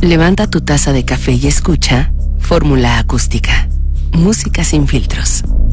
Levanta tu taza de café y escucha Fórmula Acústica. Música sin filtros.